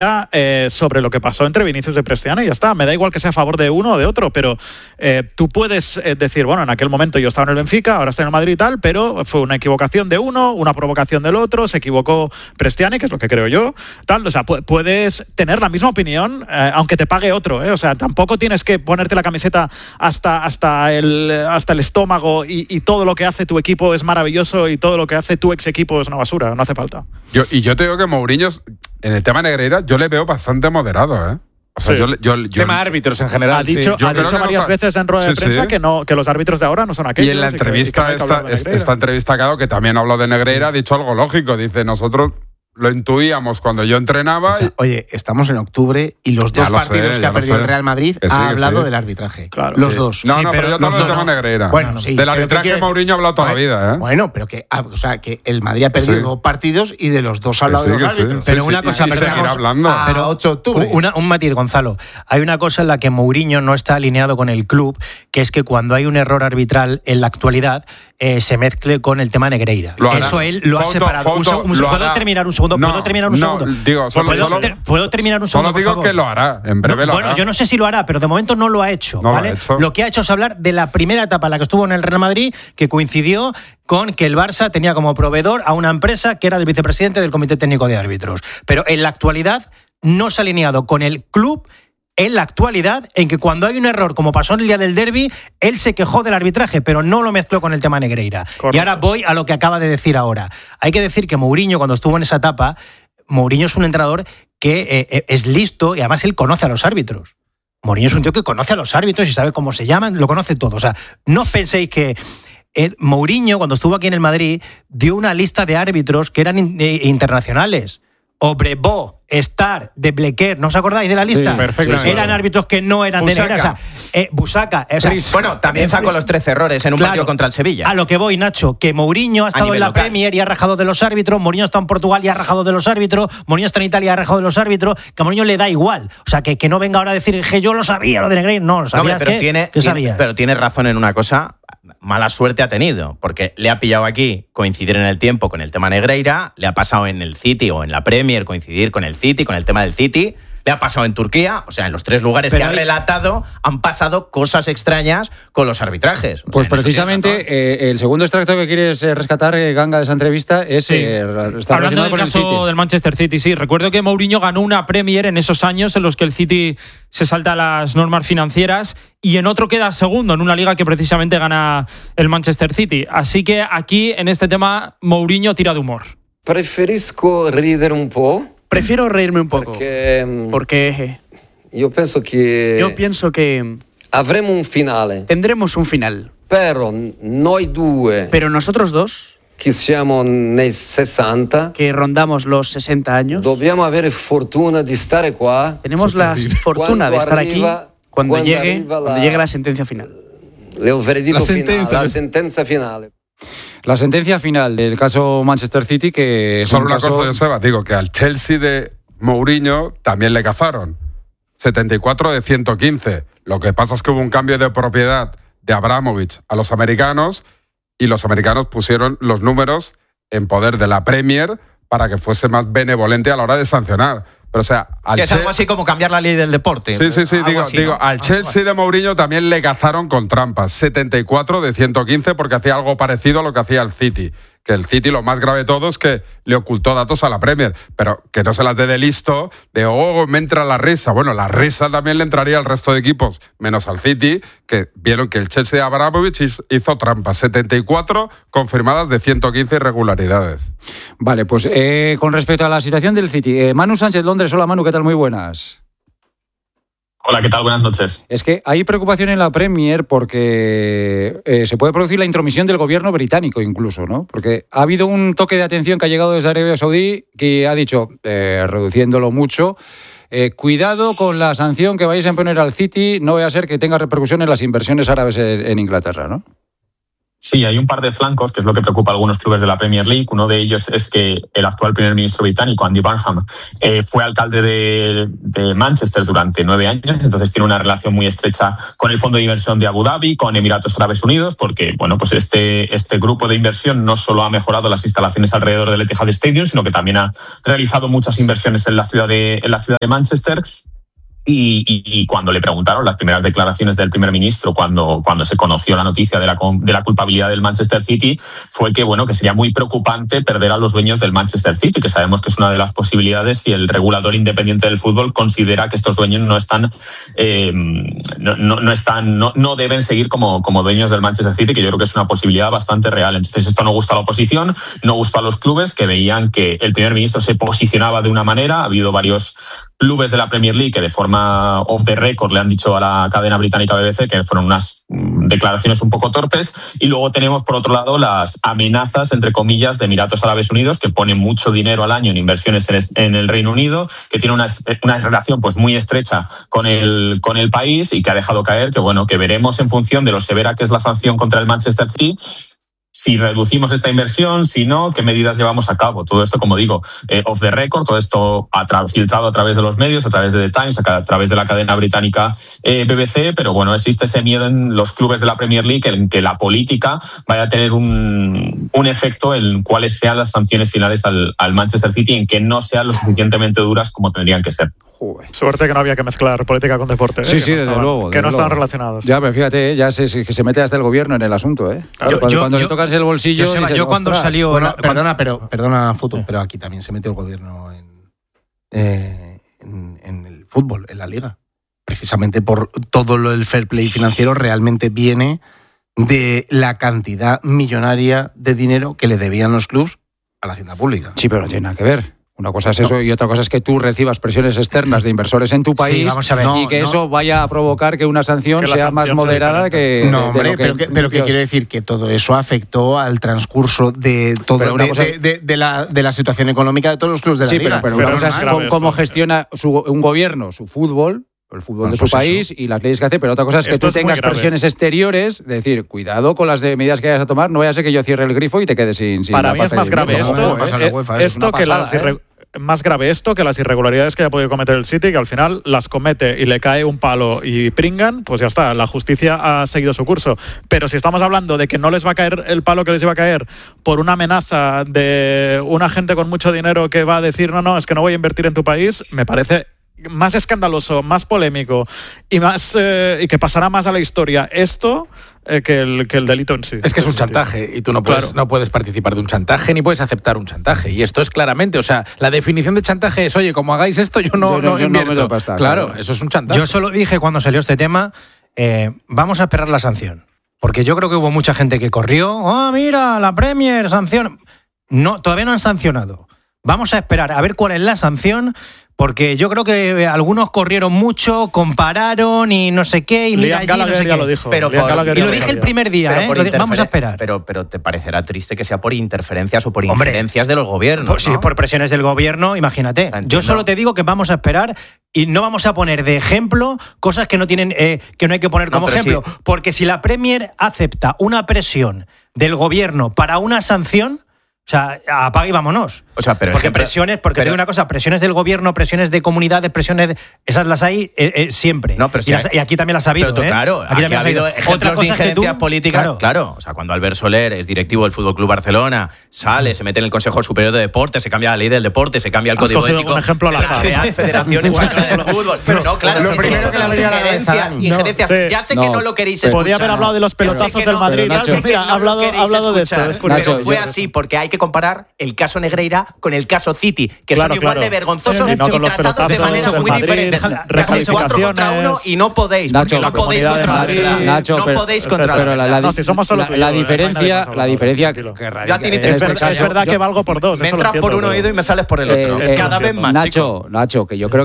sobre lo que pasó entre Vinicius y Prestiani y ya está. Me da igual que sea a favor de uno o de otro, pero tú puedes decir, bueno, en aquel momento yo estaba en el Benfica, ahora estoy en el Madrid y tal, pero fue una equivocación de uno, una provocación del otro, se equivocó Prestiani, que es lo que creo yo, tal. O sea, puedes tener la misma opinión, aunque te pague otro, o sea, tampoco tienes que ponerte la camiseta hasta el estómago y todo lo que hace tu equipo es maravilloso y todo lo que hace tu ex equipo es una basura, no hace falta. Yo te digo que Mourinho, en el tema Negreira, yo le veo bastante moderado, ¿eh? O sea, sí. yo tema árbitros en general. Ha dicho varias veces en rueda de prensa que los árbitros de ahora no son aquellos. Y en la entrevista, esta entrevista que ha dado, que también habló de Negreira, ha dicho algo lógico. Dice, nosotros lo intuíamos cuando yo entrenaba. O sea, oye, estamos en octubre y los dos partidos que ha perdido el Real Madrid ha hablado del arbitraje. Claro, los dos. No, pero yo también tengo Negreira. Bueno, sí. Del arbitraje Mourinho ha hablado toda la vida, ¿eh? Bueno, pero que el Madrid ha perdido 2 partidos y de los dos ha hablado de los árbitros. Pero una cosa, pero 8 de octubre. Un matiz, Gonzalo. Hay una cosa en la que Mourinho no está alineado con el club, que es que cuando hay un error arbitral en la actualidad, se mezcle con el tema Negreira. Eso él lo ha separado. ¿Puedo terminar un segundo? ¿Puedo terminar un segundo? ¿Puedo terminar un segundo? Solo digo que lo hará, en breve lo hará. Bueno, yo no sé si lo hará, pero de momento no lo ha hecho, ¿vale? Lo que ha hecho es hablar de la primera etapa en la que estuvo en el Real Madrid, que coincidió con que el Barça tenía como proveedor a una empresa que era el vicepresidente del Comité Técnico de Árbitros. Pero en la actualidad no se ha alineado con el club. En la actualidad, en que cuando hay un error, como pasó en el día del derbi, él se quejó del arbitraje, pero no lo mezcló con el tema Negreira. Correcto. Y ahora voy a lo que acaba de decir ahora. Hay que decir que Mourinho, cuando estuvo en esa etapa, Mourinho es un entrenador que es listo y además él conoce a los árbitros. Mourinho es un tío que conoce a los árbitros y sabe cómo se llaman, lo conoce todo. O sea, no os penséis que Mourinho, cuando estuvo aquí en el Madrid, dio una lista de árbitros que eran internacionales. Obrevó, Star, De Blequer, ¿no os acordáis de la lista? Sí, perfectamente. Eran árbitros que no eran de Negreira. O sea, Busaca. Bueno, también sacó los 13 errores en un partido contra el Sevilla. A lo que voy, Nacho, que Mourinho ha estado en la local. Premier y ha rajado de los árbitros, Mourinho está en Portugal y ha rajado de los árbitros, Mourinho está en Italia y ha rajado de los árbitros, que a Mourinho le da igual. O sea, que no venga ahora a decir que yo lo sabía, lo de Negreira. No, lo sabías. ¿Qué sabías? Pero tiene razón en una cosa. Mala suerte ha tenido, porque le ha pillado aquí coincidir en el tiempo con el tema Negreira, le ha pasado en el City o en la Premier coincidir con el City, con el tema del City, le ha pasado en Turquía, o sea, en los 3 lugares que ha relatado han pasado cosas extrañas con los arbitrajes. Pues precisamente el segundo extracto que quieres rescatar, Ganga, de esa entrevista es hablando del caso del Manchester City. Sí, recuerdo que Mourinho ganó una Premier en esos años en los que el City se salta las normas financieras y en otro queda segundo en una liga que precisamente gana el Manchester City. Así que aquí, en este tema, Mourinho tira de humor. Prefiero reírme un poco. Porque yo pienso que avremo un finale. Tendremos un final. Pero nosotros dos, che siamo nei 60, que rondamos los 60 años, dobbiamo avere fortuna di stare qua. Tenemos la fortuna de estar aquí cuando llegue la sentencia final. El veredicto final, la sentencia final. La sentencia final del caso Manchester City, que... Solo una cosa, Joseba, digo que al Chelsea de Mourinho también le cazaron. 74 de 115. Lo que pasa es que hubo un cambio de propiedad de Abramovich a los americanos y los americanos pusieron los números en poder de la Premier para que fuese más benevolente a la hora de sancionar. Pero, o sea, que es algo así como cambiar la ley del deporte. Sí, digo, al Chelsea de Mourinho también le cazaron con trampas. 74 de 115 porque hacía algo parecido a lo que hacía el City. Que el City, lo más grave de todo es que le ocultó datos a la Premier. Pero que no se las dé de listo, me entra la risa. Bueno, la risa también le entraría al resto de equipos, menos al City, que vieron que el Chelsea de Abramovich hizo trampas. 74 confirmadas de 115 irregularidades. Vale, pues con respecto a la situación del City, Manu Sánchez, Londres. Hola, Manu, ¿qué tal? Muy buenas. Hola, ¿qué tal? Buenas noches. Es que hay preocupación en la Premier porque se puede producir la intromisión del gobierno británico incluso, ¿no? Porque ha habido un toque de atención que ha llegado desde Arabia Saudí que ha dicho, reduciéndolo mucho, cuidado con la sanción que vais a imponer al City, no vaya a ser que tenga repercusión en las inversiones árabes en Inglaterra, ¿no? Sí, hay un par de flancos, que es lo que preocupa a algunos clubes de la Premier League. Uno de ellos es que el actual primer ministro británico, Andy Burnham, fue alcalde de Manchester durante 9 años, entonces tiene una relación muy estrecha con el fondo de inversión de Abu Dhabi, con Emiratos Árabes Unidos, porque bueno, pues este grupo de inversión no solo ha mejorado las instalaciones alrededor del Etihad Stadium, sino que también ha realizado muchas inversiones en la ciudad de Manchester. Y cuando le preguntaron las primeras declaraciones del primer ministro, cuando se conoció la noticia de la culpabilidad del Manchester City, fue que bueno, que sería muy preocupante perder a los dueños del Manchester City, que sabemos que es una de las posibilidades si el regulador independiente del fútbol considera que estos dueños no deben seguir como dueños del Manchester City, que yo creo que es una posibilidad bastante real. Entonces esto no gusta a la oposición, no gusta a los clubes, que veían que el primer ministro se posicionaba de una manera. Ha habido varios clubes de la Premier League que de forma off the record le han dicho a la cadena británica BBC que fueron unas declaraciones un poco torpes. Y luego tenemos, por otro lado, las amenazas, entre comillas, de Emiratos Árabes Unidos, que ponen mucho dinero al año en inversiones en el Reino Unido, que tiene una relación pues muy estrecha con el país, y que ha dejado caer que veremos en función de lo severa que es la sanción contra el Manchester City, si reducimos esta inversión, si no, qué medidas llevamos a cabo. Todo esto, como digo, off the record, todo esto filtrado a través de los medios, a través de The Times, a través de la cadena británica BBC, pero bueno, existe ese miedo en los clubes de la Premier League en que la política vaya a tener un efecto en cuáles sean las sanciones finales al Manchester City, en que no sean lo suficientemente duras como tendrían que ser. Suerte que no había que mezclar política con deporte. Sí, desde luego. Que no estaban relacionados. Ya, pero fíjate, ya que se mete hasta el gobierno en el asunto, ¿eh? Claro, cuando le tocas el bolsillo... Yo cuando salió... Bueno, perdona, Futu, pero aquí también se mete el gobierno en el fútbol, en la liga. Precisamente por todo lo del fair play financiero realmente viene de la cantidad millonaria de dinero que le debían los clubs a la hacienda pública. Sí, pero no tiene nada que ver. Una cosa es eso y otra cosa es que tú recibas presiones externas de inversores en tu país, sí, vamos a ver, y que eso vaya a provocar que una sanción sea más moderada que... No, hombre, pero que quiere decir que todo eso afectó al transcurso de todo de la situación económica de todos los clubes de la liga. Pero una cosa es cómo gestiona un gobierno su fútbol, el fútbol de su país y las leyes que hace, pero otra cosa es que tú tengas presiones exteriores, de decir, cuidado con las medidas que vayas a tomar, no vaya a ser que yo cierre el grifo y te quedes sin Para mí es más grave más grave esto que las irregularidades que haya podido cometer el City, que al final las comete y le cae un palo y pringan, pues ya está, la justicia ha seguido su curso. Pero si estamos hablando de que no les va a caer el palo que les iba a caer por una amenaza de una gente con mucho dinero que va a decir no, es que no voy a invertir en tu país, me parece más escandaloso, más polémico y que pasará más a la historia esto que el delito en sí. Es que es un chantaje y tú no puedes participar de un chantaje ni puedes aceptar un chantaje. Y esto es claramente, o sea, la definición de chantaje es, oye, como hagáis esto, yo no invierto. Claro, eso es un chantaje. Yo solo dije cuando salió este tema, vamos a esperar la sanción. Porque yo creo que hubo mucha gente que corrió, mira, la Premier, sanción. No, todavía no han sancionado. Vamos a esperar a ver cuál es la sanción, porque yo creo que algunos corrieron mucho, compararon y no sé qué, y mira allí, no sé qué. Lo dijo. Y lo dije el primer día, vamos a esperar. Pero te parecerá triste que sea por interferencias o por injerencias de los gobiernos, Sí, por presiones del gobierno, imagínate. Entiendo. Yo solo te digo que vamos a esperar y no vamos a poner de ejemplo cosas que no tienen que no hay que poner como ejemplo. Sí. Porque si la Premier acepta una presión del gobierno para una sanción, o sea, apaga y vámonos. O sea, pero porque te digo una cosa, presiones del gobierno, presiones de comunidades, esas las hay siempre. No, pero y aquí también las ha habido. Pero claro, aquí también ha habido otra cosa de injerencias políticas. Claro, o sea, cuando Albert Soler es directivo del FC Barcelona, sale, se mete en el Consejo Superior de Deportes, se cambia la ley del deporte, se cambia el código ético. Un ejemplo al azar. Federación Española del Fútbol. Pero no, claro, lo primero que le habría injerencias. Ya sé que no lo queréis escuchar. Podría haber hablado de los pelotazos del Madrid. Mira, ha hablado de esto. Pero fue así porque hay que comparar el caso Negreira con el caso City, que son igual de vergonzosos y tratados de manera muy diferente. Casi 4 contra 1 y no podéis, porque no podéis contra la verdad. No podéis contra la verdad. Si somos solo la diferencia que radica es verdad que valgo por dos. Me entras por un oído y me sales por el otro. Cada vez más, Nacho, que yo creo que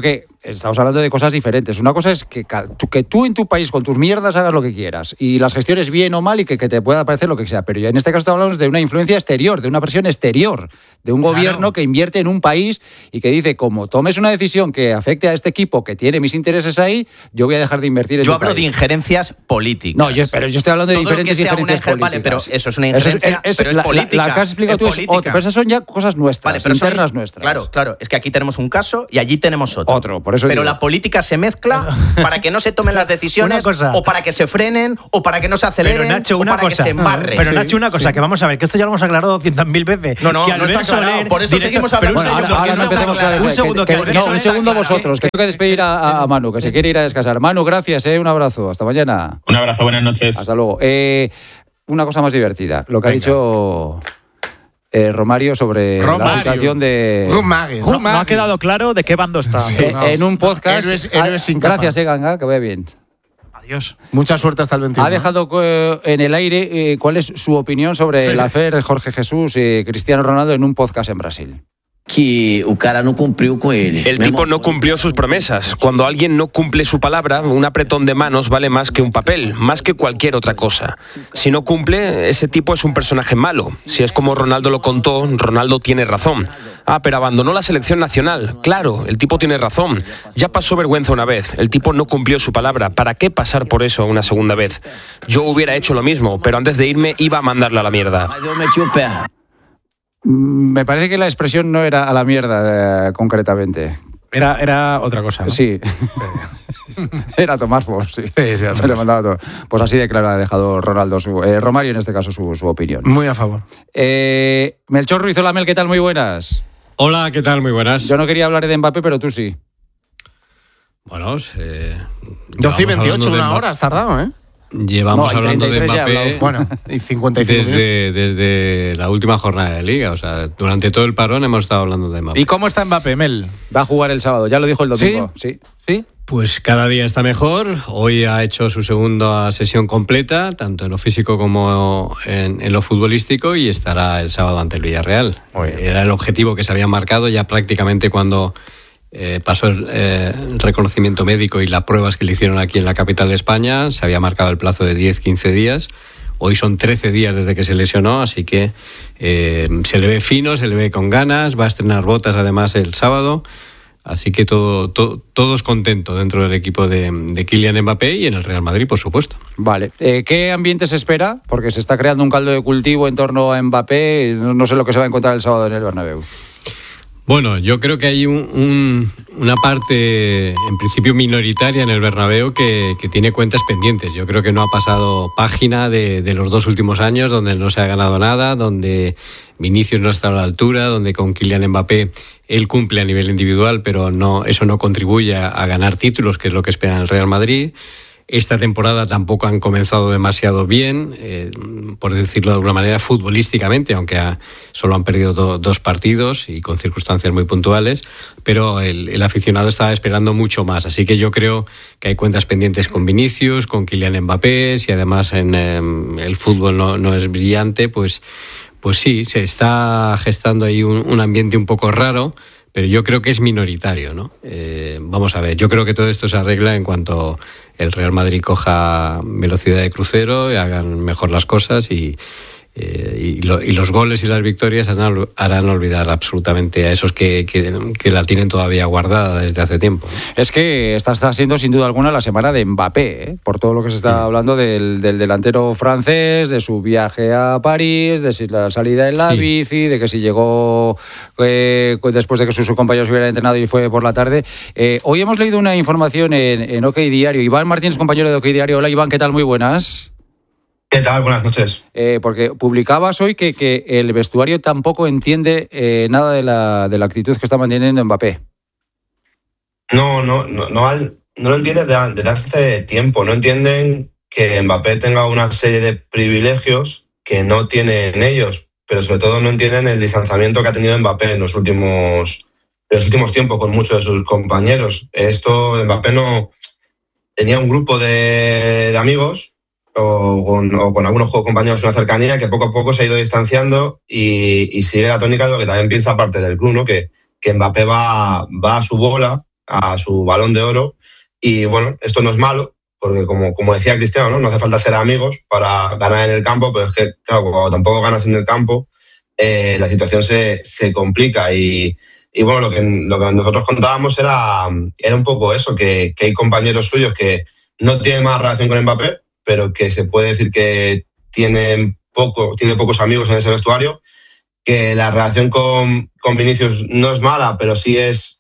estamos hablando de cosas diferentes. Una cosa es que tú en tu país con tus mierdas hagas lo que quieras y las gestiones bien o mal y que te pueda parecer lo que sea, pero ya en este caso estamos hablando de una influencia exterior, de una presión exterior, de un gobierno que invierte en un país y que dice, como tomes una decisión que afecte a este equipo que tiene mis intereses ahí, yo voy a dejar de invertir en tu país. Yo hablo de injerencias políticas. No, pero yo estoy hablando de diferentes injerencias políticas. Vale, pero eso es una injerencia, pero es política. La que has explicado tú es otra, pero esas son ya cosas nuestras, internas nuestras. Claro, es que aquí tenemos un caso y allí tenemos otro. Por eso pero digo. La política se mezcla para que no se tomen las decisiones o para que se frenen o para que no se aceleren pero Nacho, o para que se embarre. Pero Nacho, una cosa, que vamos a ver, que esto ya lo hemos aclarado 200.000 veces. No, que no está aclarado, por eso seguimos hablando. Un segundo vosotros, que tengo que despedir a Manu, que se quiere ir a descansar. Manu, gracias, un abrazo, hasta mañana. Un abrazo, buenas noches. Hasta luego. Una cosa más divertida, lo que ha dicho Romario sobre la situación de... No ha quedado claro de qué bando está. En un podcast... Gracias, Ganga, que vaya bien. Adiós. Mucha suerte hasta el 21. Ha dejado en el aire cuál es su opinión sobre el affair Jorge Jesús y Cristiano Ronaldo en un podcast en Brasil. Que el cara no cumplió con él. El tipo no cumplió sus promesas. Cuando alguien no cumple su palabra, un apretón de manos vale más que un papel, más que cualquier otra cosa. Si no cumple, ese tipo es un personaje malo. Si es como Ronaldo lo contó, Ronaldo tiene razón. Pero abandonó la selección nacional. Claro, el tipo tiene razón. Ya pasó vergüenza una vez. El tipo no cumplió su palabra. ¿Para qué pasar por eso una segunda vez? Yo hubiera hecho lo mismo, pero antes de irme iba a mandarla a la mierda. Me parece que la expresión no era a la mierda, concretamente. Era otra cosa, ¿no? Sí. Era tomar por, sí. Se le mandaba todo. Pues así de claro ha dejado Ronaldo, Romario en este caso, su opinión. Muy a favor. Melchor Ruiz, hola Mel, ¿qué tal? Muy buenas. Hola, ¿qué tal? Muy buenas. Yo no quería hablar de Mbappé, pero tú sí. Bueno, 12:28, una hora has tardado, ¿eh? Llevamos hablando de Mbappé y 55 desde la última jornada de Liga. O sea, durante todo el parón hemos estado hablando de Mbappé. ¿Y cómo está Mbappé, Mel? Va a jugar el sábado, ya lo dijo el domingo. ¿Sí? Pues cada día está mejor. Hoy ha hecho su segunda sesión completa, tanto en lo físico como en lo futbolístico, y estará el sábado ante el Villarreal. Era el objetivo que se había marcado ya prácticamente cuando pasó el reconocimiento médico y las pruebas que le hicieron aquí en la capital de España. Se había marcado el plazo de 10-15 días. Hoy son 13 días desde que se lesionó, así que se le ve fino, se le ve con ganas. Va a estrenar botas además el sábado. Así que todos contentos dentro del equipo de Kylian Mbappé y en el Real Madrid, por supuesto. Vale. ¿Qué ambiente se espera? Porque se está creando un caldo de cultivo en torno a Mbappé. No sé lo que se va a encontrar el sábado en el Bernabéu. Bueno, yo creo que hay una parte, en principio minoritaria en el Bernabéu, que tiene cuentas pendientes. Yo creo que no ha pasado página de los 2 últimos años donde no se ha ganado nada, donde Vinicius no está a la altura, donde con Kylian Mbappé él cumple a nivel individual, pero eso no contribuye a ganar títulos, que es lo que espera el Real Madrid. Esta temporada tampoco han comenzado demasiado bien, por decirlo de alguna manera, futbolísticamente, aunque solo han perdido 2 partidos y con circunstancias muy puntuales, pero el aficionado estaba esperando mucho más. Así que yo creo que hay cuentas pendientes con Vinicius, con Kylian Mbappé. Si además en el fútbol no es brillante, pues sí, se está gestando ahí un ambiente un poco raro, pero yo creo que es minoritario, ¿no? Vamos a ver, yo creo que todo esto se arregla en cuanto el Real Madrid coja velocidad de crucero y hagan mejor las cosas y los goles y las victorias harán olvidar absolutamente a esos que la tienen todavía guardada desde hace tiempo. Es que esta está siendo sin duda alguna la semana de Mbappé, por todo lo que se está hablando del delantero francés, de su viaje a París, de la salida en la bici, de que si llegó después de que sus compañeros hubieran entrenado y fue por la tarde. Hoy hemos leído una información en OK Diario. Iván Martínez, compañero de OK Diario. Hola Iván, ¿qué tal? Muy buenas. ¿Qué tal? Buenas noches. Porque publicabas hoy que el vestuario tampoco entiende nada de la actitud que está manteniendo Mbappé. No lo entienden desde hace tiempo. No entienden que Mbappé tenga una serie de privilegios que no tienen ellos, pero sobre todo no entienden el distanciamiento que ha tenido Mbappé en los últimos tiempos con muchos de sus compañeros. Mbappé no tenía un grupo de amigos o con algunos compañeros una cercanía que poco a poco se ha ido distanciando y sigue la tónica de lo que también piensa parte del club, ¿no? Que Mbappé va a su bola a su Balón de Oro. Y bueno, esto no es malo, porque como decía Cristiano, ¿no? Hace falta ser amigos para ganar en el campo, pero es que, claro, cuando tampoco ganas en el campo, la situación se complica. Y bueno, lo que nosotros contábamos era un poco eso, que hay compañeros suyos que no tienen más relación con Mbappé, pero que se puede decir que tiene pocos amigos en ese vestuario, que la relación con Vinicius no es mala, pero sí es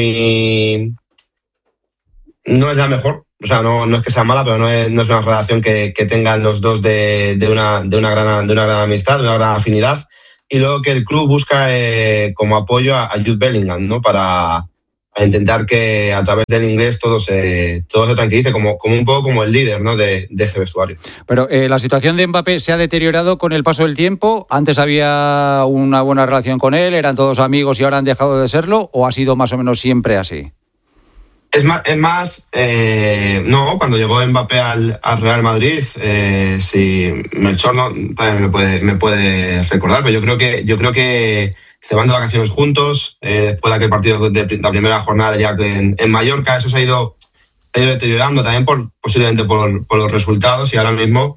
no es la mejor. O sea, no es que sea mala, pero no es una relación que tengan los dos de una gran amistad, de una gran afinidad. Y luego que el club busca como apoyo a Jude Bellingham, ¿no? Para intentar que a través del inglés todo se tranquilice, como un poco como el líder, ¿no? de ese vestuario. Pero la situación de Mbappé se ha deteriorado con el paso del tiempo. Antes había una buena relación con él, eran todos amigos y ahora han dejado de serlo, ¿o ha sido más o menos siempre así? Es más no, cuando llegó Mbappé al Real Madrid, sí, Melchor también me puede recordar, pero yo creo que se van de vacaciones juntos, después de aquel partido de la primera jornada ya en Mallorca. Eso se ha ido deteriorando también posiblemente por los resultados, y ahora mismo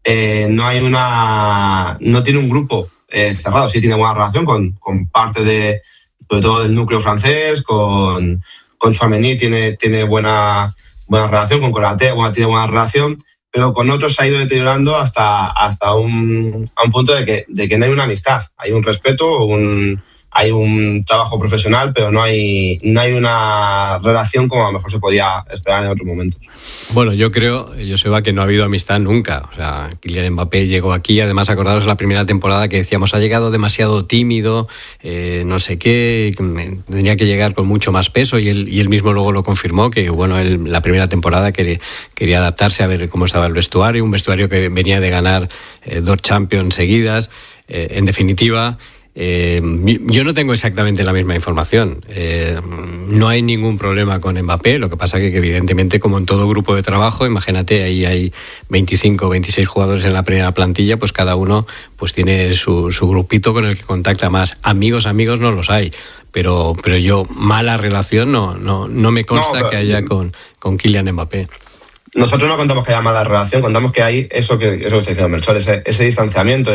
no tiene un grupo cerrado. Sí tiene buena relación con parte sobre todo del núcleo francés, con Tchouaméni tiene buena relación, con Konaté tiene buena relación, pero con otros se ha ido deteriorando hasta un punto de que no hay una amistad, hay un respeto, hay un trabajo profesional, pero no hay una relación como a lo mejor se podía esperar en otros momentos. Bueno, yo creo, Joseba, que no ha habido amistad nunca. O sea, Kylian Mbappé llegó aquí, además acordaros la primera temporada que decíamos, ha llegado demasiado tímido, no sé qué, tenía que llegar con mucho más peso, y él mismo luego lo confirmó, que bueno, él la primera temporada quería adaptarse a ver cómo estaba el vestuario, un vestuario que venía de ganar 2 Champions seguidas, en definitiva. Yo no tengo exactamente la misma información. No hay ningún problema con Mbappé, lo que pasa que evidentemente, como en todo grupo de trabajo, imagínate, ahí hay 25 o 26 jugadores en la primera plantilla, pues cada uno pues tiene su grupito con el que contacta más. Amigos no los hay, pero yo mala relación no me consta que haya con Kylian Mbappé. Nosotros no contamos que haya mala relación, contamos que hay eso que está diciendo Melchor, ese distanciamiento,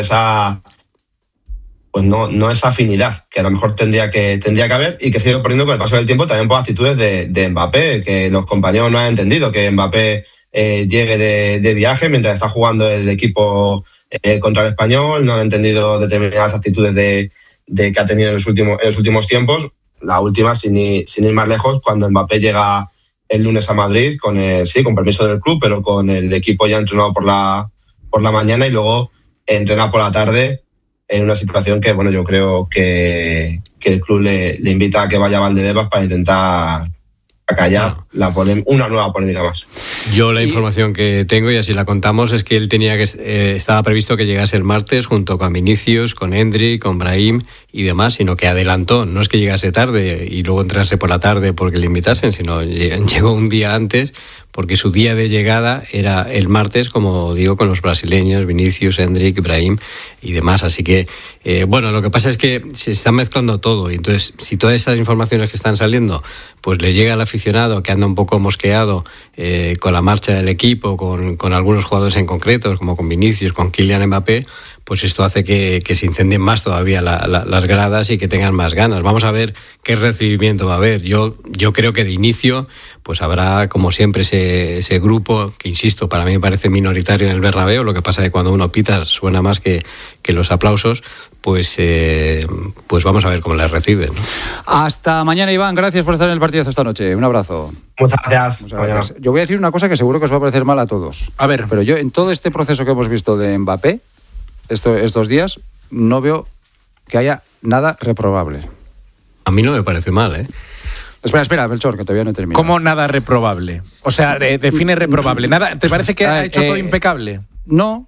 pues no esa afinidad que a lo mejor tendría que haber, y que se ha ido perdiendo con el paso del tiempo también por actitudes de Mbappé, que los compañeros no han entendido, que Mbappé llegue de viaje mientras está jugando el equipo contra el Español, no han entendido determinadas actitudes que ha tenido en los últimos tiempos. La última, sin ir más lejos, cuando Mbappé llega el lunes a Madrid, con permiso del club, pero con el equipo ya entrenado por la mañana, y luego entrena por la tarde, en una situación que, bueno, yo creo que el club le invita a que vaya a Valdebebas para intentar acallar una nueva polémica más. Yo la información que tengo, y así la contamos, es que él estaba previsto que llegase el martes junto con Vinicius, con Endrick, con Brahim y demás, sino que adelantó. No es que llegase tarde y luego entrase por la tarde porque le invitasen, sino llegó un día antes, porque su día de llegada era el martes, como digo, con los brasileños, Vinicius, Endrick, Brahim y demás. Así que, bueno, lo que pasa es que se está mezclando todo, y entonces, si todas esas informaciones que están saliendo, pues le llega al aficionado que anda un poco mosqueado con la marcha del equipo, con algunos jugadores en concreto, como con Vinicius, con Kylian Mbappé, pues esto hace que se incendien más todavía las gradas y que tengan más ganas. Vamos a ver qué recibimiento va a haber. Yo creo que de inicio pues habrá, como siempre, ese grupo que, insisto, para mí me parece minoritario en el Bernabéu. Lo que pasa es que cuando uno pita suena más que los aplausos, pues vamos a ver cómo les reciben, ¿no? Hasta mañana, Iván. Gracias por estar en el partidazo esta noche. Un abrazo. Muchas gracias. Yo voy a decir una cosa que seguro que os va a parecer mal a todos. A ver. Pero yo, en todo este proceso que hemos visto de Mbappé estos días, no veo que haya nada reprobable. A mí no me parece mal, ¿eh? Espera, Melchor, que todavía no he terminado. ¿Cómo nada reprobable? O sea, define reprobable. ¿Nada? ¿Te parece que ha hecho todo impecable? No,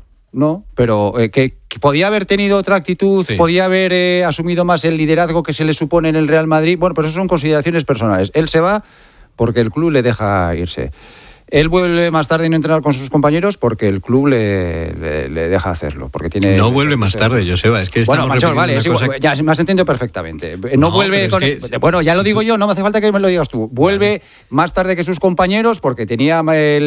pero que podía haber tenido otra actitud, sí. Podía haber asumido más el liderazgo que se le supone en el Real Madrid. Bueno, pero eso son consideraciones personales. Él se va porque el club le deja irse. Él vuelve más tarde y no entrenar con sus compañeros porque el club le deja hacerlo. Porque tiene, no vuelve más tarde, Joseba. Es que bueno, Macho, vale, ya me has entendido perfectamente. No vuelve con... Bueno, ya lo digo yo, no me hace falta que me lo digas tú. Vuelve más tarde que sus compañeros porque tenía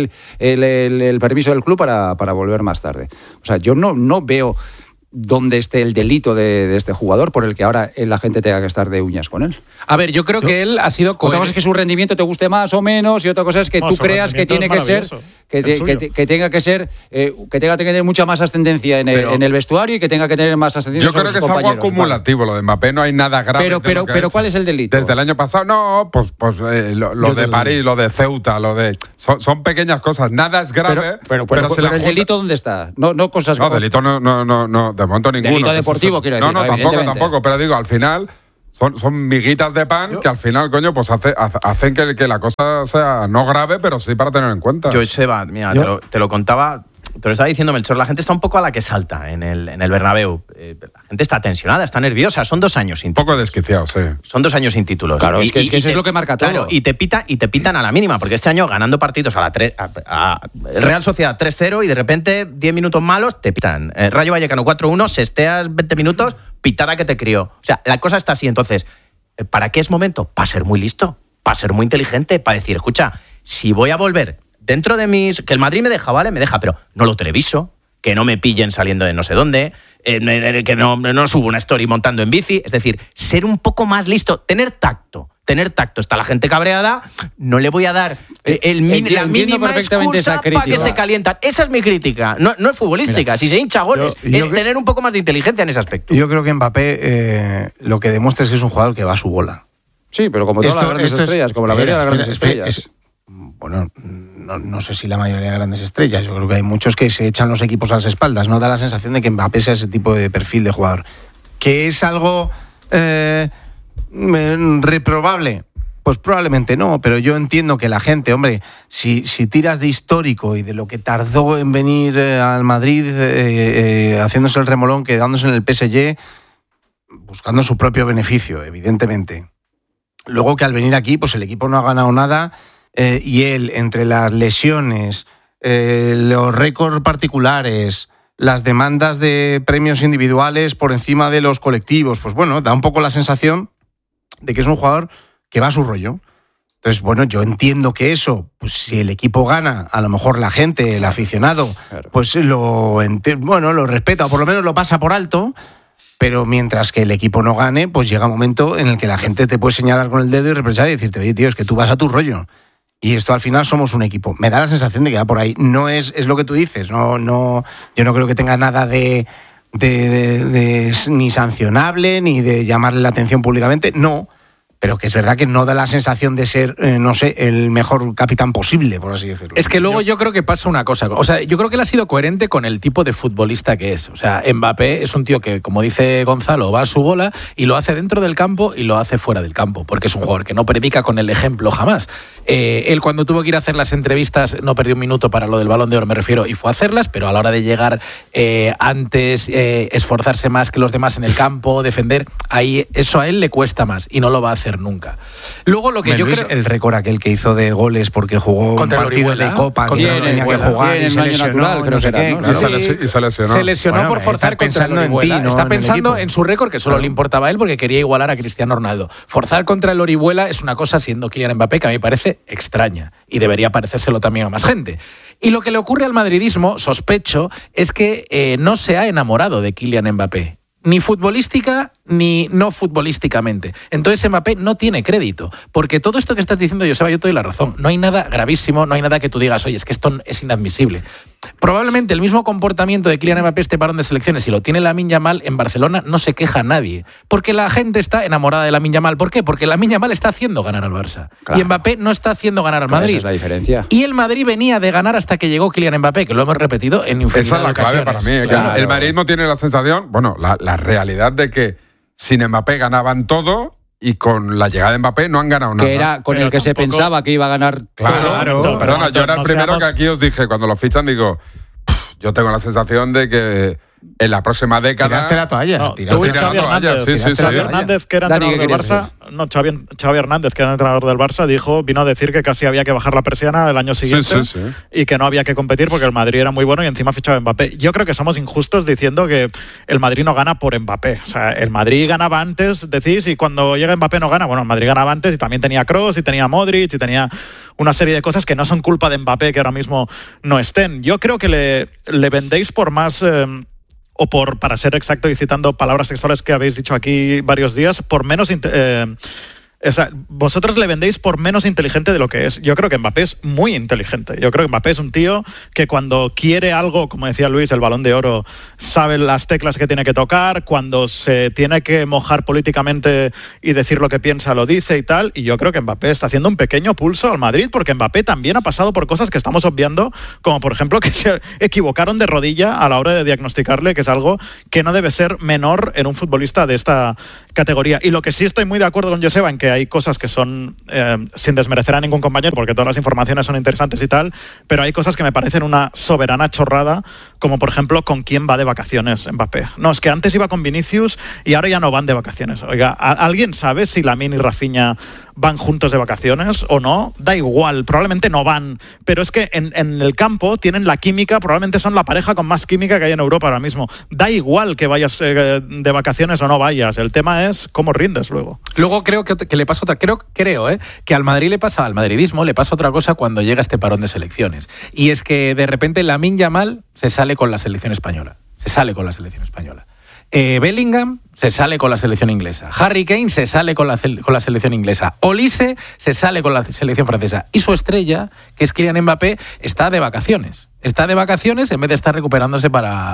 el permiso del club para volver más tarde. O sea, yo no veo dónde esté el delito de este jugador por el que ahora la gente tenga que estar de uñas con él. A ver, yo creo que él ha sido coherente. Otra cosa es que su rendimiento te guste más o menos y otra cosa es que tú creas que tiene que ser que tenga que ser que tenga que tener mucha más ascendencia en el vestuario y que tenga que tener más ascendencia. Yo creo que es algo acumulativo lo de Mbappé, no hay nada grave. Pero ¿cuál es el delito? Desde el año pasado, lo de París, lo de Ceuta, son pequeñas cosas, nada es grave. Pero el delito ¿dónde está? No cosas. No, delito no. De momento ninguno. Delito deportivo, quiero decir. No, tampoco, pero digo, al final son miguitas de pan que al final, coño, pues hacen que la cosa sea no grave, pero sí para tener en cuenta. Yo, Seba, mira, te lo contaba, te lo estaba diciendo Melchor, la gente está un poco a la que salta en el Bernabéu. La gente está tensionada, está nerviosa, son 2 años sin títulos. Un poco desquiciado, sí. Son 2 años sin títulos. Claro, es que eso es lo que marca todo. Claro, y te pitan a la mínima, porque este año ganando partidos a Real Sociedad 3-0 y de repente 10 minutos malos te pitan. Rayo Vallecano 4-1, sesteas 20 minutos, pitada que te crió. O sea, la cosa está así. Entonces, ¿para qué es momento? Para ser muy listo, para ser muy inteligente, para decir, escucha, si voy a volver dentro de que el Madrid me deja, ¿vale? Me deja, pero no lo televiso, que no me pillen saliendo de no sé dónde, que no subo una story montando en bici. Es decir, ser un poco más listo, tener tacto. Está la gente cabreada, no le voy a dar la mínima excusa para que se calientan. Esa es mi crítica, no es futbolística. Mira, si se hincha goles, es tener un poco más de inteligencia en ese aspecto. Yo creo que Mbappé lo que demuestra es que es un jugador que va a su bola. Sí, pero como todas las grandes estrellas, como la mayoría de las grandes estrellas. Bueno, no sé si la mayoría de grandes estrellas. Yo creo que hay muchos que se echan los equipos a las espaldas. No da la sensación de que Mbappé sea ese tipo de perfil de jugador. ¿Que es algo reprobable? Pues probablemente no, pero yo entiendo que la gente, hombre, si tiras de histórico y de lo que tardó en venir al Madrid, haciéndose el remolón, quedándose en el PSG, buscando su propio beneficio, evidentemente. Luego que al venir aquí, pues el equipo no ha ganado nada. Y él, entre las lesiones, los récords particulares, las demandas de premios individuales por encima de los colectivos, pues bueno, da un poco la sensación de que es un jugador que va a su rollo. Entonces, bueno, yo entiendo que eso, pues si el equipo gana, a lo mejor la gente, el aficionado, pues lo respeta o por lo menos lo pasa por alto. Pero mientras que el equipo no gane, pues llega un momento en el que la gente te puede señalar con el dedo y reprochar y decirte, oye, tío, es que tú vas a tu rollo. Y esto al final somos un equipo. Me da la sensación de que va por ahí. No es lo que tú dices. No, yo no creo que tenga nada de ni sancionable, ni de llamarle la atención públicamente. No. Pero que es verdad que no da la sensación de ser, el mejor capitán posible, por así decirlo. Es que luego yo creo que pasa una cosa. O sea, yo creo que él ha sido coherente con el tipo de futbolista que es. O sea, Mbappé es un tío que, como dice Gonzalo, va a su bola y lo hace dentro del campo y lo hace fuera del campo, porque es un jugador que no predica con el ejemplo jamás. Él cuando tuvo que ir a hacer las entrevistas no perdió un minuto para lo del Balón de Oro, me refiero, y fue a hacerlas, pero a la hora de llegar antes, esforzarse más que los demás en el campo, defender, ahí eso a él le cuesta más y no lo va a hacer nunca. Luego lo que yo creo, el récord aquel que hizo de goles porque jugó contra un partido de Copa que no tenía que jugar y se lesionó, no sé qué. Y se lesionó. Se lesionó por forzar contra el Orihuela. Está pensando en su récord, que solo le importaba a él porque quería igualar a Cristiano Ronaldo. Forzar contra el Orihuela es una cosa, siendo Kylian Mbappé, que a mí me parece extraña y debería parecérselo también a más gente. Y lo que le ocurre al madridismo, sospecho, es que no se ha enamorado de Kylian Mbappé. Ni futbolística ni no futbolísticamente. Entonces Mbappé no tiene crédito, porque todo esto que estás diciendo, Joseba, yo te doy la razón. No hay nada gravísimo, no hay nada que tú digas, oye, es que esto es inadmisible. Probablemente el mismo comportamiento de Kylian Mbappé este parón de selecciones, si lo tiene Lamine Yamal en Barcelona, no se queja nadie, porque la gente está enamorada de Lamine Yamal. ¿Por qué? Porque Lamine Yamal está haciendo ganar al Barça, claro, y Mbappé no está haciendo ganar al Madrid. Esa es la diferencia. Y el Madrid venía de ganar hasta que llegó Kylian Mbappé, que lo hemos repetido en infinidad de ocasiones. Esa es la clave para mí. Claro. El madridismo tiene la sensación, la realidad de que sin Mbappé ganaban todo y con la llegada de Mbappé no han ganado nada. Que era con el que se pensaba que iba a ganar. Claro. Perdona, yo era el primero que aquí os dije, cuando lo fichan, digo, yo tengo la sensación de que en la próxima década... Tiraste la toalla. No, tú y Xavi Hernández. Xavi Hernández, que era entrenador del Barça... No, Xavi Hernández, que era entrenador del Barça, vino a decir que casi había que bajar la persiana el año siguiente y que no había que competir porque el Madrid era muy bueno y encima fichaba Mbappé. Yo creo que somos injustos diciendo que el Madrid no gana por Mbappé. O sea, el Madrid ganaba antes, decís, y cuando llega Mbappé no gana. Bueno, el Madrid ganaba antes y también tenía Kroos y tenía Modric y tenía una serie de cosas que no son culpa de Mbappé que ahora mismo no estén. Yo creo que le vendéis por más... o por, para ser exacto y citando palabras sexuales que habéis dicho aquí varios días, por menos... o sea, vosotros le vendéis por menos inteligente de lo que es. Yo creo que Mbappé es muy inteligente. Yo creo que Mbappé es un tío que cuando quiere algo, como decía Luis, el Balón de Oro, sabe las teclas que tiene que tocar, cuando se tiene que mojar políticamente y decir lo que piensa, lo dice y tal. Y yo creo que Mbappé está haciendo un pequeño pulso al Madrid, porque Mbappé también ha pasado por cosas que estamos obviando, como por ejemplo que se equivocaron de rodilla a la hora de diagnosticarle, que es algo que no debe ser menor en un futbolista de esta categoría. Y lo que sí estoy muy de acuerdo con Joseba en que hay cosas que son, sin desmerecer a ningún compañero, porque todas las informaciones son interesantes y tal, pero hay cosas que me parecen una soberana chorrada, como por ejemplo con quién va de vacaciones Mbappé. No, es que antes iba con Vinicius y ahora ya no van de vacaciones. Oiga, ¿alguien sabe si Lamine y Rafinha van juntos de vacaciones o no? Da igual, probablemente no van, pero es que en el campo tienen la química, probablemente son la pareja con más química que hay en Europa ahora mismo. Da igual que vayas de vacaciones o no vayas, el tema es cómo rindes luego. Luego creo que le pasa otra, creo que al Madrid le pasa, al madridismo le pasa otra cosa cuando llega este parón de selecciones, y es que de repente Lamine Yamal se sale con la selección española, Bellingham se sale con la selección inglesa, Harry Kane se sale con la selección inglesa, Olise se sale con la selección francesa, y su estrella, que es Kylian Mbappé, está de vacaciones en vez de estar recuperándose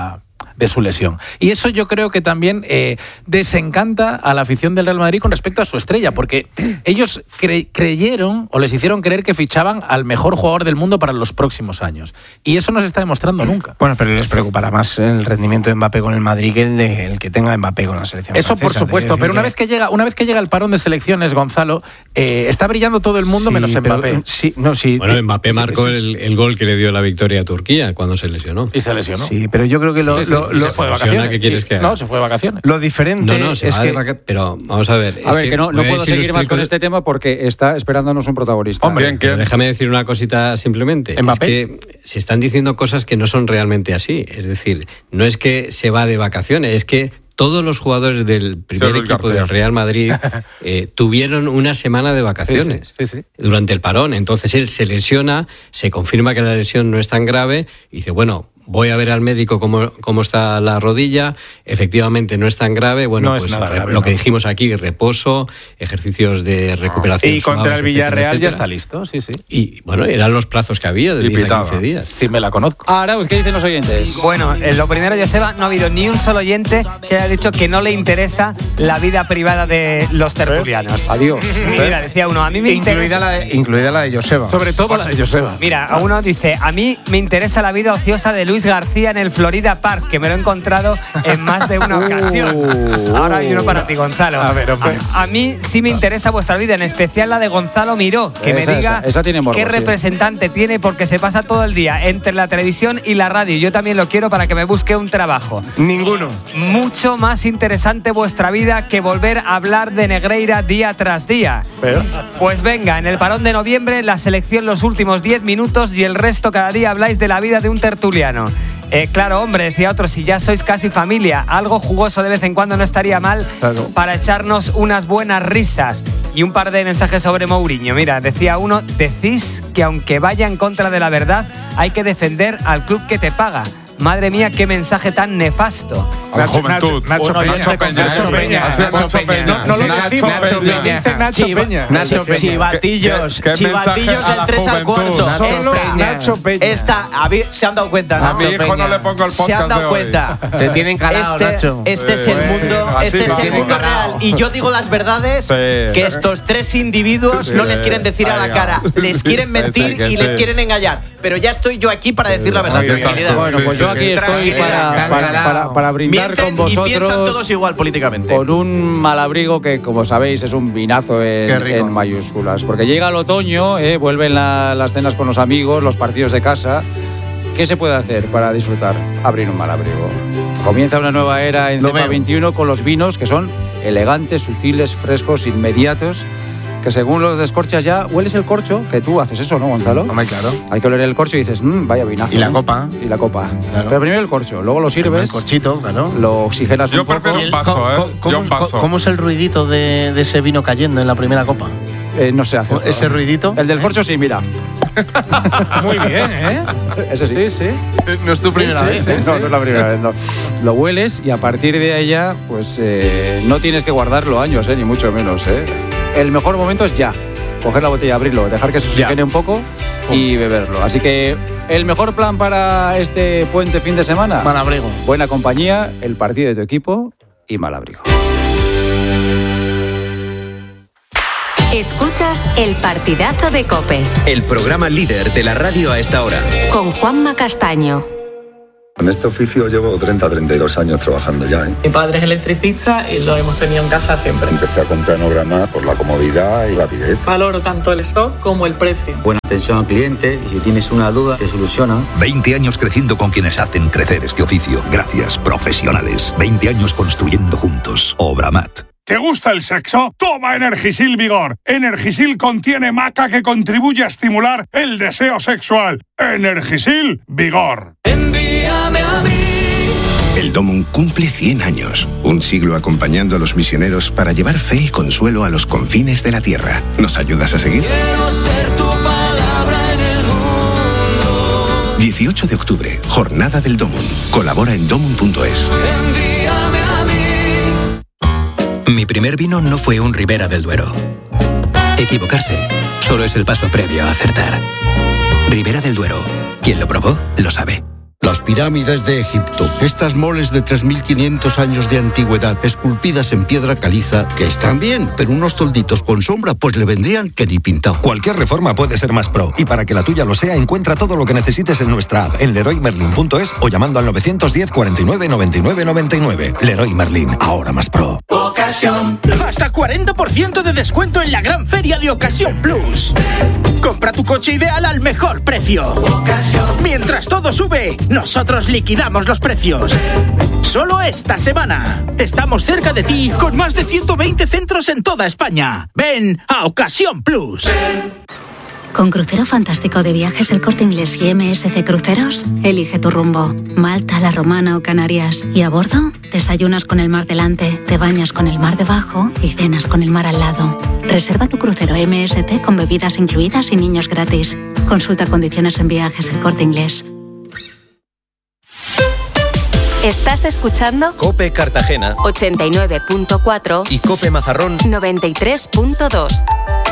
de su lesión. Y eso yo creo que también desencanta a la afición del Real Madrid con respecto a su estrella, porque ellos creyeron o les hicieron creer que fichaban al mejor jugador del mundo para los próximos años. Y eso no se está demostrando nunca. Bueno, pero les preocupará más el rendimiento de Mbappé con el Madrid que el que tenga Mbappé con la selección eso francesa. Por supuesto, pero una vez que llega el parón de selecciones, Gonzalo, está brillando todo el mundo menos Mbappé. Bueno, Mbappé marcó el gol que le dio la victoria a Turquía cuando se lesionó. Y se lesionó. Sí, pero yo creo que se fue de vacaciones. ¿Qué quieres que haga? No, se fue de vacaciones. Lo diferente es que... Pero vamos a ver. Que no puedo seguir más con este tema porque está esperándonos un protagonista. Hombre, déjame decir una cosita simplemente. ¿Mbappé? Es que se están diciendo cosas que no son realmente así. Es decir, no es que se va de vacaciones, es que todos los jugadores del primer equipo del Real Madrid tuvieron una semana de vacaciones durante el parón. Entonces él se lesiona, se confirma que la lesión no es tan grave y dice, bueno, voy a ver al médico cómo está la rodilla, efectivamente no es tan grave, bueno, pues grave, lo que dijimos aquí, reposo, ejercicios de recuperación. Y contra el Villarreal ya está listo, sí. Y bueno, eran los plazos que había de 10 a 15 días. Sí, me la conozco. Arauz, ¿qué dicen los oyentes? Bueno, lo primero, Joseba, no ha habido ni un solo oyente que haya dicho que no le interesa la vida privada de los tertulianos. Adiós. Mira, decía uno, a mí me interesa... Incluida la de Joseba. Sobre todo la de Joseba. Mira, a uno dice, a mí me interesa la vida ociosa de Luis García en el Florida Park, que me lo he encontrado en más de una ocasión. Ahora hay uno para ti, Gonzalo. A ver, hombre. A mí sí me interesa vuestra vida, en especial la de Gonzalo Miró, que me diga esa tiene morbo, qué representante tiene, porque se pasa todo el día entre la televisión y la radio. Yo también lo quiero para que me busque un trabajo. Ninguno. Mucho más interesante vuestra vida que volver a hablar de Negreira día tras día. Pues venga, en el parón de noviembre, la selección los últimos 10 minutos y el resto cada día habláis de la vida de un tertuliano. Claro, hombre, decía otro, si ya sois casi familia, algo jugoso de vez en cuando no estaría mal para echarnos unas buenas risas. Y un par de mensajes sobre Mourinho. Mira, decía uno, decís que aunque vaya en contra de la verdad, hay que defender al club que te paga. Madre mía, qué mensaje tan nefasto. A la juventud. Nacho Peña. Nacho Peña. Chivatillos del 3 al cuarto. Nacho Peña. Se han dado cuenta, Nacho Peña. A mi hijo no le pongo el podcast. Se han dado cuenta. Te tienen calado, Nacho. Este es el mundo real. Y yo digo las verdades que estos tres individuos no les quieren decir a la cara. Les quieren mentir y les quieren engañar. Pero ya estoy yo aquí para decir la verdad. Bueno, pues yo aquí estoy para brindar con vosotros. Y piensan todos igual políticamente. Con un malabrigo que, como sabéis, es un vinazo en mayúsculas. Porque llega el otoño, vuelven las cenas con los amigos, los partidos de casa. ¿Qué se puede hacer para disfrutar? Abrir un malabrigo. Comienza una nueva era en Cepa 21 con los vinos que son elegantes, sutiles, frescos, inmediatos, que según los descorchas ya hueles el corcho, que tú haces eso, ¿no, Gonzalo? Hombre, claro. Hay que oler el corcho y dices, vaya vinazo. Y la copa. Y la copa. Claro. Pero primero el corcho, luego lo sirves. El corchito, claro. Lo oxigenas un poco. Yo prefiero un vaso, ¿Cómo es el ruidito de ese vino cayendo en la primera copa? No se hace. ¿Ese ruidito? El del corcho sí, mira. Muy bien, ¿eh? Eso sí. Sí. No es tu primera vez. No es la primera vez, no. Lo hueles y a partir de ahí ya, pues no tienes que guardarlo años, ni mucho menos, El mejor momento es ya. Coger la botella, abrirlo, dejar que se oxigene un poco y beberlo. Así que el mejor plan para este puente fin de semana. Malabrigo. Buena compañía, el partido de tu equipo y Malabrigo. Escuchas el partidazo de COPE. El programa líder de la radio a esta hora. Con Juanma Castaño. En este oficio llevo 32 años trabajando ya. Mi padre es electricista y lo hemos tenido en casa siempre. Empecé a comprar en Obramar por la comodidad y rapidez. Valoro tanto el stock como el precio. Buena atención al cliente y si tienes una duda te soluciona. 20 años creciendo con quienes hacen crecer este oficio. Gracias, profesionales. 20 años construyendo juntos. Obramat. ¿Te gusta el sexo? Toma Energisil Vigor. Energisil contiene maca que contribuye a estimular el deseo sexual. Energisil Vigor. Envíame a mí. El Domum cumple 100 años, un siglo acompañando a los misioneros para llevar fe y consuelo a los confines de la tierra. ¿Nos ayudas a seguir? Quiero ser tu palabra en el mundo. 18 de octubre, Jornada del Domum. Colabora en domum.es. Envíame a mí. Mi primer vino no fue un Ribera del Duero. Equivocarse solo es el paso previo a acertar. Ribera del Duero. Quien lo probó, lo sabe. Las pirámides de Egipto, estas moles de 3.500 años de antigüedad, esculpidas en piedra caliza, que están bien, pero unos tolditos con sombra pues le vendrían que ni pintado. Cualquier reforma puede ser más pro, y para que la tuya lo sea, encuentra todo lo que necesites en nuestra app, en leroymerlin.es o llamando al 910 49 99 99. Leroy Merlin, ahora más pro. Ocasión. Hasta 40% de descuento en la gran feria de Ocasión Plus. Compra tu coche ideal al mejor precio. Ocasión. Mientras todo sube, nosotros liquidamos los precios. Solo esta semana. Estamos cerca de ti con más de 120 centros en toda España. Ven a Ocasión Plus. Con Crucero Fantástico de Viajes El Corte Inglés y MSC Cruceros, elige tu rumbo. Malta, La Romana o Canarias. Y a bordo, desayunas con el mar delante, te bañas con el mar debajo y cenas con el mar al lado. Reserva tu crucero MSC con bebidas incluidas y niños gratis. Consulta condiciones en Viajes El Corte Inglés. Estás escuchando COPE Cartagena 89.4 y COPE Mazarrón 93.2.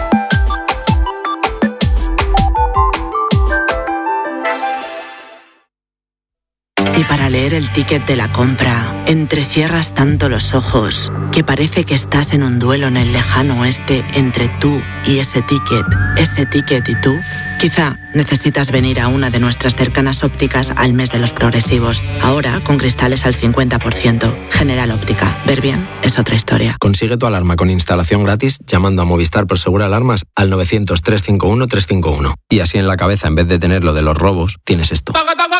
Si para leer el ticket de la compra entrecierras tanto los ojos que parece que estás en un duelo en el lejano oeste entre tú y ese ticket y tú, quizá necesitas venir a una de nuestras cercanas ópticas al mes de los progresivos. Ahora con cristales al 50%. General Óptica. Ver bien es otra historia. Consigue tu alarma con instalación gratis llamando a Movistar Prosegur Alarmas al 900 351 351. Y así en la cabeza, en vez de tener lo de los robos, tienes esto.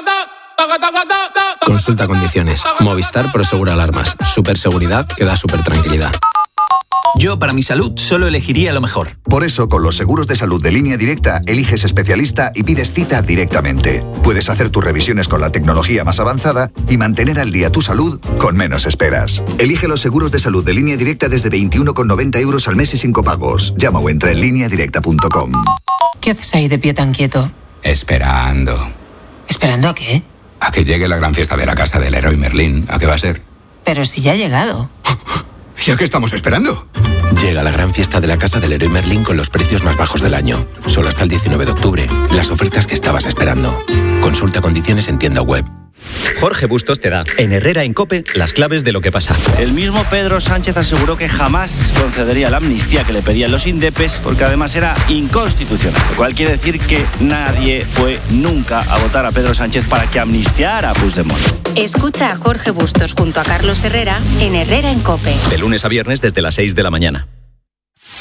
Consulta condiciones. Movistar Prosegur Alarmas. Superseguridad que da super tranquilidad. Yo, para mi salud, solo elegiría lo mejor. Por eso, con los seguros de salud de Línea Directa, eliges especialista y pides cita directamente. Puedes hacer tus revisiones con la tecnología más avanzada y mantener al día tu salud con menos esperas. Elige los seguros de salud de Línea Directa desde 21,90 € al mes y sin copagos. Llama o entra en lineadirecta.com. ¿Qué haces ahí de pie tan quieto? Esperando. ¿Esperando a qué? A que llegue la gran fiesta de la casa del Leroy Merlin. ¿A qué va a ser? Pero si ya ha llegado. ¿Y a qué estamos esperando? Llega la gran fiesta de la casa del Leroy Merlin con los precios más bajos del año. Solo hasta el 19 de octubre. Las ofertas que estabas esperando. Consulta condiciones en tienda web. Jorge Bustos te da, en Herrera en COPE, las claves de lo que pasa. El mismo Pedro Sánchez aseguró que jamás concedería la amnistía que le pedían los indepes, porque además era inconstitucional. Lo cual quiere decir que nadie fue nunca a votar a Pedro Sánchez para que amnistiara a Puigdemont. Escucha a Jorge Bustos junto a Carlos Herrera en Herrera en COPE. De lunes a viernes desde las 6 de la mañana.